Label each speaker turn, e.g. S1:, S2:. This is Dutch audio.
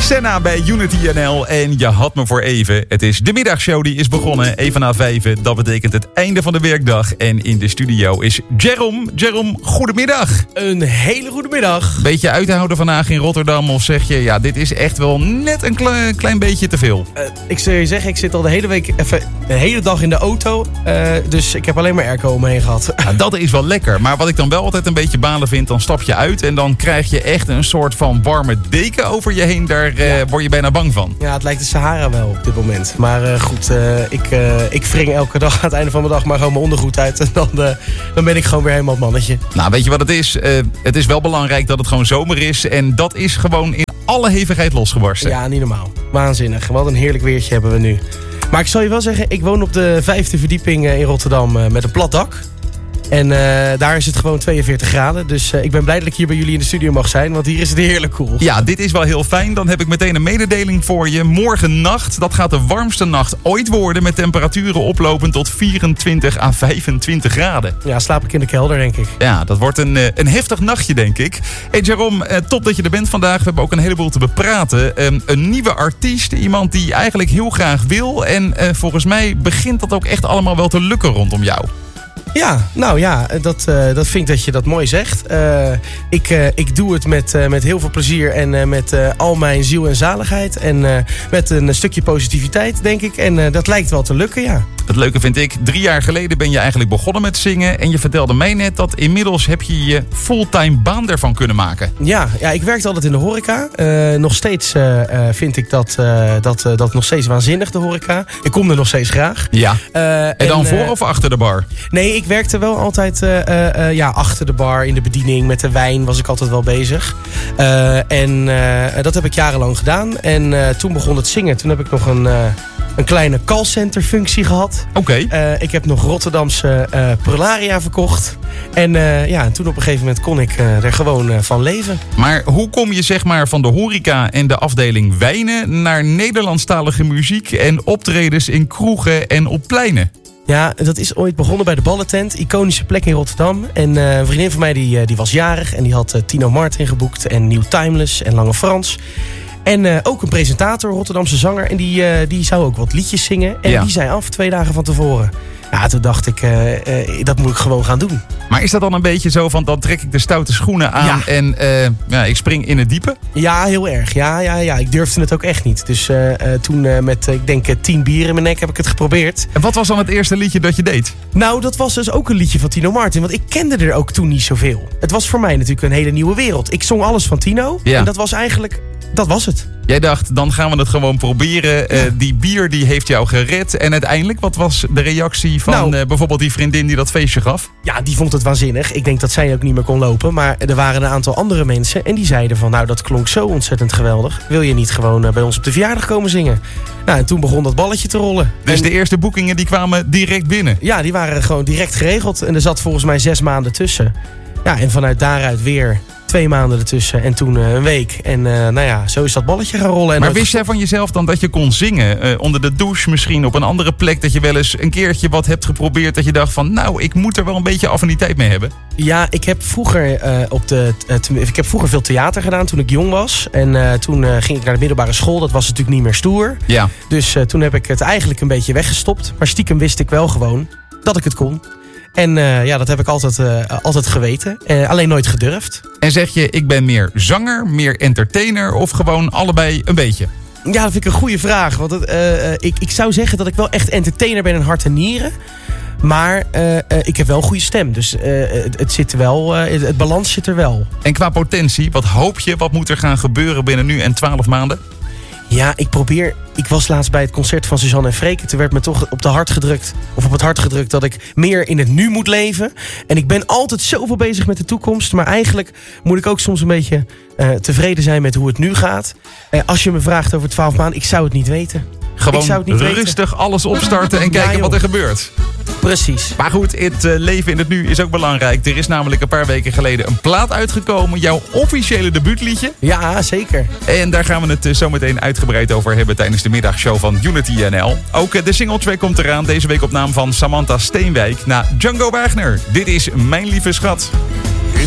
S1: Senna bij Unity NL en je had me voor even. Het is de middagshow die is begonnen, even na 5. Dat betekent het einde van de werkdag. En in de studio is Jerome. Jerome, goedemiddag.
S2: Een hele goede middag.
S1: Beetje uit te houden vandaag in Rotterdam of zeg je, ja, dit is echt wel net een klein beetje te veel?
S2: Ik zou je zeggen, ik zit al de hele week even de hele dag in de auto. Dus ik heb alleen maar airco om me heen gehad.
S1: Ja, dat is wel lekker. Maar wat ik dan wel altijd een beetje balen vind, dan stap je uit en dan krijg je echt een soort van warme deken over je heen. Daar word je bijna bang van.
S2: Ja, het lijkt de Sahara wel op dit moment. Maar goed, ik wring elke dag aan het einde van mijn dag maar gewoon mijn ondergoed uit. En dan ben ik gewoon weer helemaal het mannetje.
S1: Nou, weet je wat het is? Het is wel belangrijk dat het gewoon zomer is. En dat is gewoon in alle hevigheid losgebarsten.
S2: Ja, niet normaal. Waanzinnig. Wat een heerlijk weertje hebben we nu. Maar ik zal je wel zeggen, ik woon op de 5e verdieping in Rotterdam met een plat dak. En daar is het gewoon 42 graden. Dus ik ben blij dat ik hier bij jullie in de studio mag zijn. Want hier is het heerlijk koel.
S1: Ja, dit is wel heel fijn. Dan heb ik meteen een mededeling voor je. Morgennacht, dat gaat de warmste nacht ooit worden. Met temperaturen oplopend tot 24 à 25 graden.
S2: Ja, slaap ik in de kelder, denk ik.
S1: Ja, dat wordt een heftig nachtje, denk ik. Hey Jerome, top dat je er bent vandaag. We hebben ook een heleboel te bepraten. Een nieuwe artiest, iemand die eigenlijk heel graag wil. En volgens mij begint dat ook echt allemaal wel te lukken rondom jou.
S2: Ja, nou ja, dat vind ik dat je dat mooi zegt. Ik doe het met heel veel plezier en met al mijn ziel en zaligheid. En met een stukje positiviteit, denk ik. En dat lijkt wel te lukken, ja.
S1: Het leuke vind ik, 3 jaar geleden ben je eigenlijk begonnen met zingen. En je vertelde mij net dat inmiddels heb je je fulltime baan ervan kunnen maken. Ja,
S2: ik werkte altijd in de horeca. Nog steeds vind ik dat nog steeds waanzinnig, de horeca. Ik kom er nog steeds graag.
S1: Ja, en dan voor of achter de bar?
S2: Nee, ik werkte wel altijd achter de bar, in de bediening. Met de wijn was ik altijd wel bezig. Dat heb ik jarenlang gedaan. En toen begon het zingen. Toen heb ik nog een kleine callcenter functie gehad.
S1: Oké.
S2: Ik heb nog Rotterdamse prularia verkocht. En toen op een gegeven moment kon ik er gewoon van leven.
S1: Maar hoe kom je zeg maar van de horeca en de afdeling wijnen naar Nederlandstalige muziek en optredens in kroegen en op pleinen?
S2: Ja, dat is ooit begonnen bij de Ballentent. Iconische plek in Rotterdam. En een vriendin van mij die was jarig. En die had Tino Martin geboekt. En Nieuw Timeless en Lange Frans. En ook een presentator, Rotterdamse zanger. En die zou ook wat liedjes zingen. En die zei af 2 dagen van tevoren. Ja, toen dacht ik, dat moet ik gewoon gaan doen.
S1: Maar is dat dan een beetje zo van, dan trek ik de stoute schoenen aan en ik spring in het diepe?
S2: Ja, heel erg. Ja. Ik durfde het ook echt niet. Dus toen met, ik denk, 10 bieren in mijn nek heb ik het geprobeerd.
S1: En wat was dan het eerste liedje dat je deed?
S2: Nou, dat was dus ook een liedje van Tino Martin. Want ik kende er ook toen niet zoveel. Het was voor mij natuurlijk een hele nieuwe wereld. Ik zong alles van Tino. Ja. En dat was eigenlijk... Dat was het.
S1: Jij dacht, dan gaan we het gewoon proberen. Die bier die heeft jou gered. En uiteindelijk, wat was de reactie van bijvoorbeeld die vriendin die dat feestje gaf?
S2: Ja, die vond het waanzinnig. Ik denk dat zij ook niet meer kon lopen. Maar er waren een aantal andere mensen. En die zeiden van, nou, dat klonk zo ontzettend geweldig. Wil je niet gewoon bij ons op de verjaardag komen zingen? Nou, en toen begon dat balletje te rollen.
S1: Dus de eerste boekingen die kwamen direct binnen?
S2: Ja, die waren gewoon direct geregeld. En er zat volgens mij 6 maanden tussen. Ja, en vanuit daaruit weer 2 maanden ertussen en toen een week. En zo is dat balletje gaan rollen. En
S1: maar wist jij van jezelf dan dat je kon zingen? Onder de douche misschien, op een andere plek. Dat je wel eens een keertje wat hebt geprobeerd. Dat je dacht van, nou, ik moet er wel een beetje affiniteit mee hebben.
S2: Ja, ik heb vroeger, veel theater gedaan toen ik jong was. En toen ging ik naar de middelbare school. Dat was natuurlijk niet meer stoer.
S1: Ja.
S2: Dus toen heb ik het eigenlijk een beetje weggestopt. Maar stiekem wist ik wel gewoon dat ik het kon. En dat heb ik altijd geweten. Alleen nooit gedurfd.
S1: En zeg je, ik ben meer zanger, meer entertainer of gewoon allebei een beetje?
S2: Ja, dat vind ik een goede vraag. Want ik zou zeggen dat ik wel echt entertainer ben in hart en nieren. Maar ik heb wel een goede stem. Dus het zit wel, het balans zit er wel.
S1: En qua potentie, wat hoop je? Wat moet er gaan gebeuren binnen nu en 12 maanden?
S2: Ja, ik was laatst bij het concert van Suzanne en Freek. Toen werd me toch op het hart gedrukt dat ik meer in het nu moet leven. En ik ben altijd zoveel bezig met de toekomst. Maar eigenlijk moet ik ook soms een beetje tevreden zijn met hoe het nu gaat. Als je me vraagt over 12 maanden, ik zou het niet weten.
S1: Gewoon rustig alles opstarten en kijken wat er gebeurt.
S2: Precies.
S1: Maar goed, het leven in het nu is ook belangrijk. Er is namelijk een paar weken geleden een plaat uitgekomen. Jouw officiële debuutliedje.
S2: Ja, zeker.
S1: En daar gaan we het zo meteen uitgebreid over hebben tijdens de middagshow van Unity NL. Ook de singletrack komt eraan. Deze week op naam van Samantha Steenwijk naar Django Wagner. Dit is Mijn Lieve Schat.